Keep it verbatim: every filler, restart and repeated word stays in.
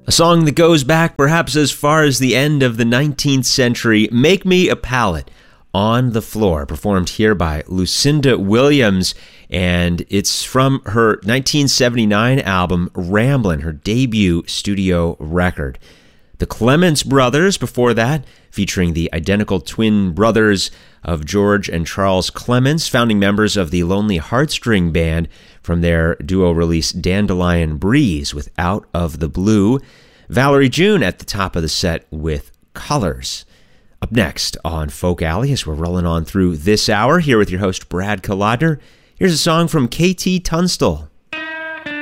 A song that goes back perhaps as far as the end of the nineteenth century, Make Me a Pallet, On the Floor, performed here by Lucinda Williams, and it's from her nineteen seventy-nine album, Ramblin', her debut studio record. The Clements Brothers, before that, featuring the identical twin brothers of George and Charles Clements, founding members of the Lonely Heartstring Band, from their duo release Dandelion Breeze with Out of the Blue. Valerie June at the top of the set with Colors. Up next on Folk Alley, as we're rolling on through this hour, here with your host Brad Kalodner, here's a song from K T Tunstall.